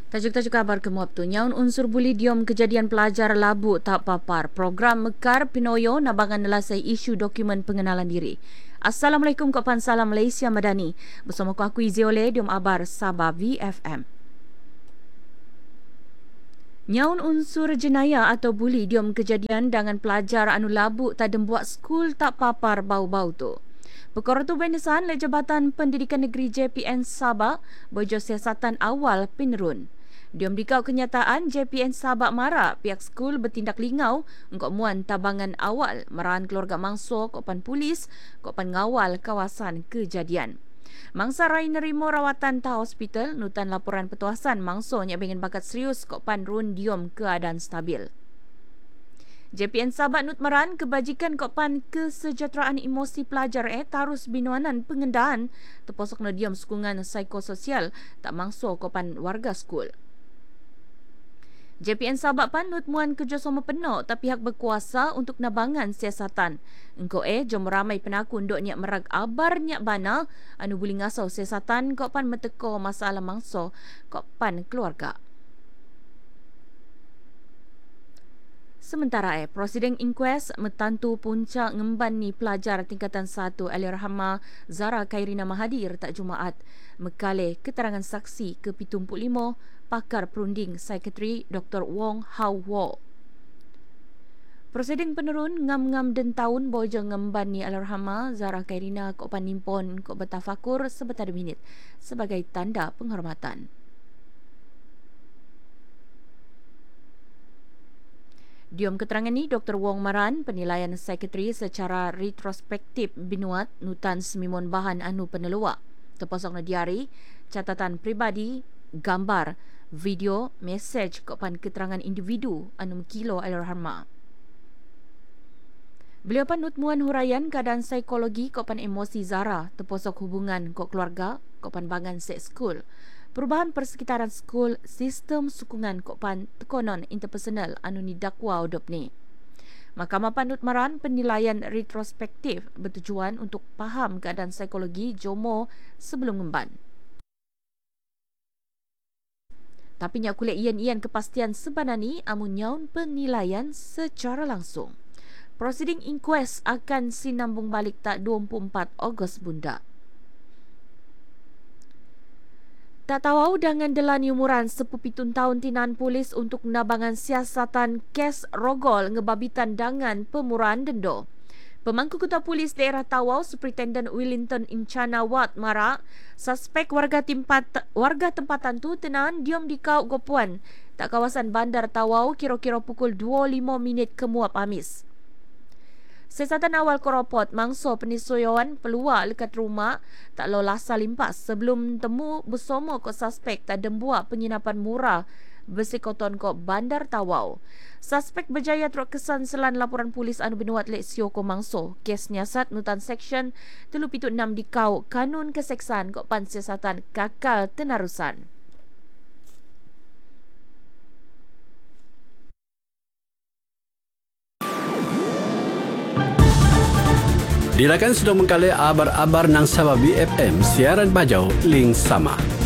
Tajuk-tajuk kabar kemuap tu. Nyaun unsur buli diom kejadian pelajar labu tak papar. Program Mekar Pinoyo nabangan nelasai isu dokumen pengenalan diri. Assalamualaikum Kopan Salam Malaysia Madani. Bersama aku Iziole diom abar Sabah VFM. Nyaun unsur jenayah atau buli diom kejadian dengan pelajar anu labu tak dembuat skul tak papar bau-bau tu. Perkara tu berdesahan oleh Jabatan Pendidikan Negeri JPN Sabah berjaya siasatan awal penerun. Diom dikau kenyataan JPN Sabah marah pihak skul bertindak lingau untuk muan tabangan awal marahan keluarga mangsa kopan polis kopan ngawal kawasan kejadian. Mangsa rai nerimo rawatan ta hospital nutan laporan petuasan mangsa nya bengin bakat serius kopan run diom keadaan stabil. JPN Sabah Nut Meran kebajikan kopan kesejahteraan emosi pelajar tarus binuanan pengendaan terposok no diam sokongan psikososial tak mangso kopan warga skul. JPN Sabah pan nut muan kerjasama penuh tak pihak berkuasa untuk nabangan siasatan. Engkau jom ramai penakun dok nyak merag abar nyak bana anu boleh ngasau siasatan kopan meteko masalah mangso kopan keluarga. Sementara Presiden Inquest metantu puncak ngemban ni pelajar tingkatan 1 Allahyarhamah Zara Khairina Mahathir tak Jumaat mekale keterangan saksi ke-75 pakar perunding Sekretari Dr. Wong Hau Wo. Presiden penerun ngam-ngam den tahun bojo ngemban ni Allahyarhamah Zara Khairina kok panimpon kok bertafakur sebentar minit sebagai tanda penghormatan. Diom keterangan ni, Dr. Wong Maran, penilaian sekretari secara retrospektif binuat nutan semimun bahan anu peneluak. Terpasang na diari, catatan peribadi, gambar, video, mesej kopan keterangan individu anu mekilo Allahyarhamah. Beliau panut muan huraian keadaan psikologi kopan emosi Zara, terposok hubungan kok keluarga, kopan bangan sek skul. Perubahan persekitaran skul, sistem sokongan kopan tekonon interpersonal anu ni dakwa odop ni. Mahkamah Panut Maran penilaian retrospektif bertujuan untuk faham keadaan psikologi Jomo sebelum ngemban. Tapi nyak kulit ian-ian kepastian sebanani amun nyaun penilaian secara langsung. Proceeding inquest akan sinambung balik tak 24 Ogos bunda. Tak tahu dengan delani umuran 17 tahun tinan polis untuk nabangan siasatan kes rogol ngebabitan dengan pemurahan denda. Pemangku Ketua Polis Daerah Tawau Superintendent Wellington Incana Wat Mara, suspek warga tempatan tu tenan diom dikau gopuan tak kawasan Bandar Tawau kira-kira pukul 2.05 minit kemuap Amis. Siasatan awal koropot mangso penisuyan peluar lekat rumah tak lo lasa limpas sebelum temu bersama ko suspek tak dembua penginapan murah bersikoton ko Bandar Tawau. Suspek berjaya teruk kesan selan laporan polis anu binuat lek sio ko mangso. Kes nyasat nutan seksyen 3.6 dikau kanun keseksaan ko pan siasatan kakal tenarusan. Dilakan sudah mengkali abar-abar nang Sabah BFM siaran bajau link sama.